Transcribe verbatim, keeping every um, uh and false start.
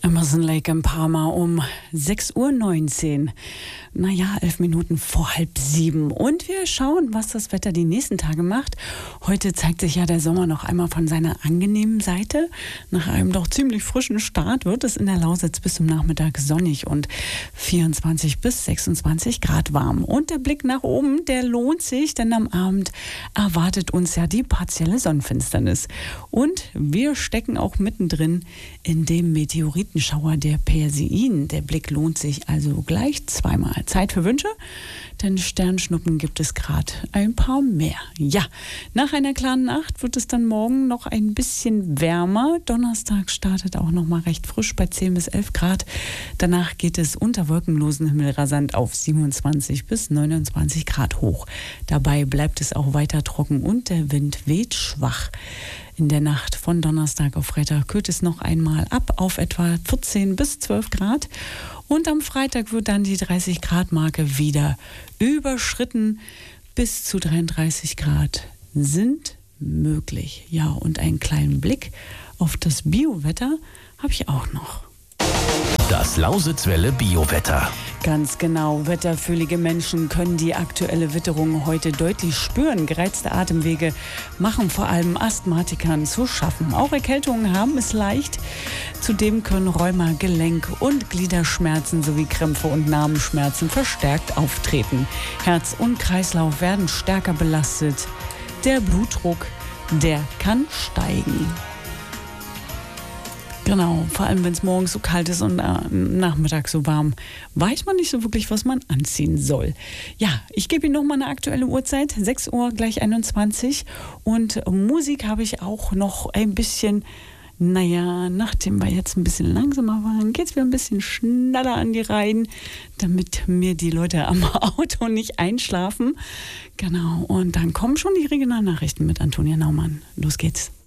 Emerson Lake in Parma um sechs Uhr neunzehn. Naja, elf Minuten vor halb sieben. Und wir schauen, was das Wetter die nächsten Tage macht. Heute zeigt sich ja der Sommer noch einmal von seiner angenehmen Seite. Nach einem doch ziemlich frischen Start wird es in der Lausitz bis zum Nachmittag sonnig und vierundzwanzig bis sechsundzwanzig Grad warm. Und der Blick nach oben, der lohnt sich, denn am Abend erwartet uns ja die partielle Sonnenfinsternis. Und wir stecken auch mittendrin in dem Meteoritenschauer der Perseiden. Der Blick lohnt sich also gleich zweimal. Zeit für Wünsche, denn Sternschnuppen gibt es gerade ein paar mehr. Ja, nach einer klaren Nacht wird es dann morgen noch ein bisschen wärmer. Donnerstag startet auch noch mal recht frisch bei zehn bis elf Grad. Danach geht es unter wolkenlosen Himmel rasant auf siebenundzwanzig bis neunundzwanzig Grad hoch. Dabei bleibt es auch weiter trocken und der Wind weht schwach. In der Nacht von Donnerstag auf Freitag kühlt es noch einmal ab auf etwa vierzehn bis zwölf Grad. Und am Freitag wird dann die dreißig Grad Marke wieder überschritten. Bis zu dreiunddreißig Grad sind möglich. Ja, und einen kleinen Blick auf das Biowetter habe ich auch noch. Das Lausitzwelle Biowetter. Ganz genau, wetterfühlige Menschen können die aktuelle Witterung heute deutlich spüren. Gereizte Atemwege machen vor allem Asthmatikern zu schaffen. Auch Erkältungen haben es leicht. Zudem können Rheuma, Gelenk- und Gliederschmerzen sowie Krämpfe und Narbenschmerzen verstärkt auftreten. Herz und Kreislauf werden stärker belastet. Der Blutdruck, der kann steigen. Genau, vor allem wenn es morgens so kalt ist und äh, nachmittags so warm, weiß man nicht so wirklich, was man anziehen soll. Ja, ich gebe Ihnen nochmal eine aktuelle Uhrzeit, sechs Uhr gleich einundzwanzig. Und Musik habe ich auch noch ein bisschen, naja, nachdem wir jetzt ein bisschen langsamer waren, geht es wieder ein bisschen schneller an die Reihen, damit mir die Leute am Auto nicht einschlafen. Genau, und dann kommen schon die Regionalnachrichten mit Antonia Naumann. Los geht's.